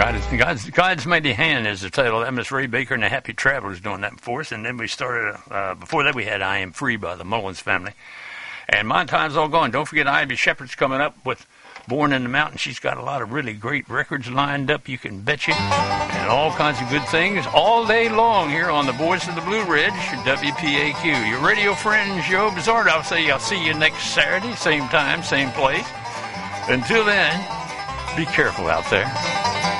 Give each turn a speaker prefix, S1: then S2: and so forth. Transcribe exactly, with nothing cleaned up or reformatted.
S1: God is, God's, God's Mighty Hand is the title of that. Miss Ray Baker and the Happy Travelers doing that for us. And then we started, uh, before that we had I Am Free by the Mullins Family. And my time's all gone. Don't forget Ivy Shepherd's coming up with Born in the Mountain. She's got a lot of really great records lined up, you can bet you, and all kinds of good things all day long here on the Voice of the Blue Ridge, W P A Q. Your radio friend, Joe Bizarre. I'll say I'll see you next Saturday, same time, same place. Until then, be careful out there.